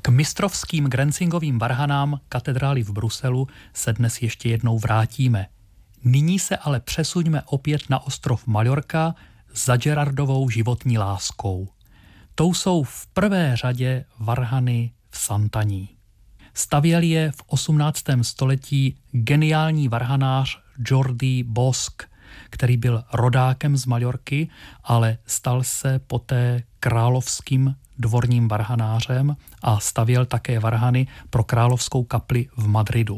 K mistrovským Grenzingovým varhanám katedrály v Bruselu se dnes ještě jednou vrátíme. Nyní se ale přesuňme opět na ostrov Mallorca za Gerardovou životní láskou. Tou jsou v prvé řadě varhany v Santaní. Stavěl je v 18. století geniální varhanář Jordi Bosch, který byl rodákem z Mallorky, ale stal se poté královským dvorním varhanářem a stavěl také varhany pro královskou kapli v Madridu.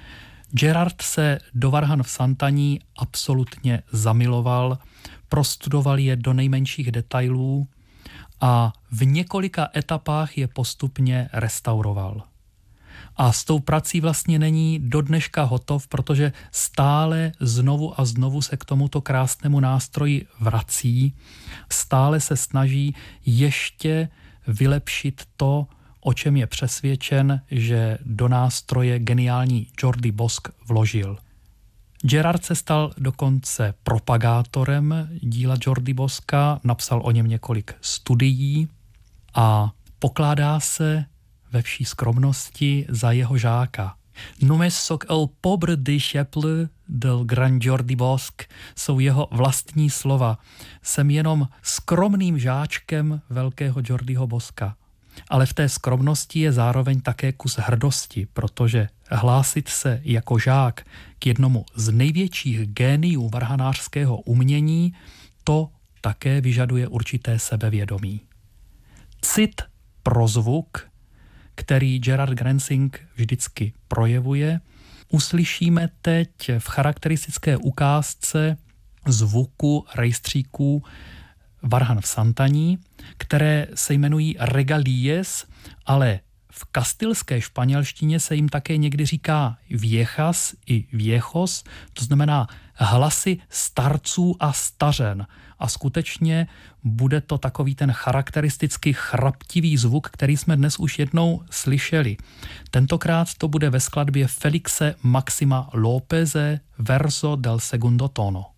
Gerard se do varhan v Santaní absolutně zamiloval, prostudoval je do nejmenších detailů a v několika etapách je postupně restauroval. A s tou prací vlastně není do dneška hotov, protože stále znovu a znovu se k tomuto krásnému nástroji vrací, stále se snaží ještě vylepšit to, o čem je přesvědčen, že do nástroje geniální Jordi Bosch vložil. Gerard se stal dokonce propagátorem díla Jordi Boscha, napsal o něm několik studií a pokládá se ve vší skromnosti za jeho žáka. Només soc el pobre disciple del gran Jordi Bosch jsou jeho vlastní slova. Jsem jenom skromným žáčkem velkého Jordiho Boscha. Ale v té skromnosti je zároveň také kus hrdosti, protože hlásit se jako žák k jednomu z největších géniů varhanářského umění, to také vyžaduje určité sebevědomí. Cit pro zvuk, který Gerard Grenzing vždycky projevuje, uslyšíme teď v charakteristické ukázce zvuku rejstříků varhan v Santaní, které se jmenují regalies, ale v kastilské španělštině se jim také někdy říká viejas i viejos, to znamená hlasy starců a stařen. A skutečně bude to takový ten charakteristicky chraptivý zvuk, který jsme dnes už jednou slyšeli. Tentokrát to bude ve skladbě Felixe Maxima Lópeze Verso del segundo tono.